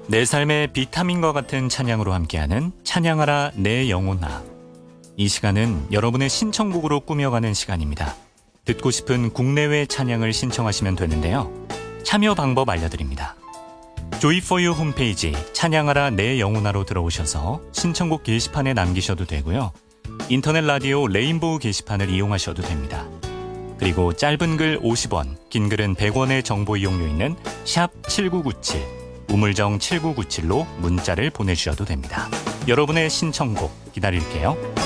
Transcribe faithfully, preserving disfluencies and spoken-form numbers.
내 삶의 비타민과 같은 찬양으로 함께하는 찬양하라 내 영혼아. 이 시간은 여러분의 신청곡으로 꾸며가는 시간입니다. 듣고 싶은 국내외 찬양을 신청하시면 되는데요. 참여 방법 알려드립니다. 조이포유 홈페이지 찬양하라 내 영혼아로 들어오셔서 신청곡 게시판에 남기셔도 되고요. 인터넷 라디오 레인보우 게시판을 이용하셔도 됩니다. 그리고 짧은 글 오십 원, 긴 글은 백 원의 정보 이용료 있는 샵 칠구구칠, 우물정 칠구구칠로 문자를 보내주셔도 됩니다. 여러분의 신청곡 기다릴게요.